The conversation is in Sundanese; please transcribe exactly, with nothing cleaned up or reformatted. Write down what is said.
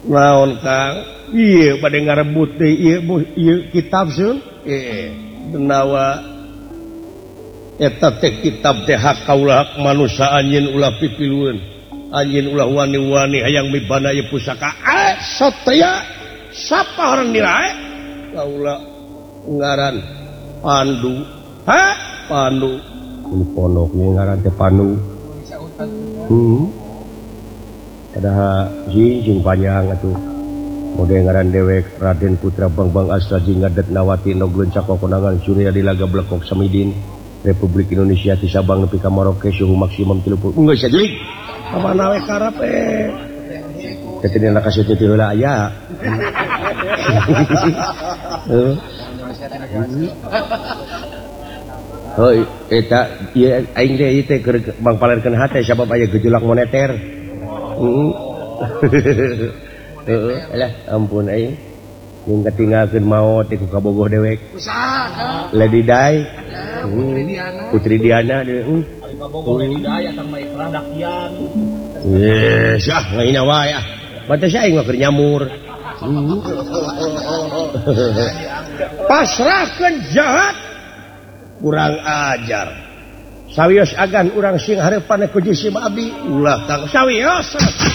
naon Kang ieu bade ngarebut teh ieu ieu kitab sun eh benawa eta teh kitab teh hak kaulah hak manusia anjeun ulah pipilueun anjeun ulah wani-wani hayang mibana ieu pusaka eh satya sapa orang nirae kaulah ngaran Pandu ha Pandu ini pondok ngaran teh Pandu hmm ada jinjing panjang atuh mode ngaran dewek Raden Putra Bangbang Astaji ngadet nawati nogleun cako konangan surya di laga blekok Samidin Republik Indonesia ti Sabang nepi ka Merauke suhu maksimum tilu puluh geus jadi pamana we karep eh teh dina kasih teh heula aya oh eta ieu aing teh ieu teh keur mangpalerkeun hate sabab aya gejolak moneter heeh heeh alah ampun aing yang ketinggalkeun maot ti ku kabogoh dewek Lady Dai Putri Diana heeh Lady Dai asa mah ikrah dakian yes ah ngaina wae ah batas aing mah keur nyamur pasrahkeun jahat kurang ajar sawios agan urang sing hareupan ku jisim abdi ulah Kang sawios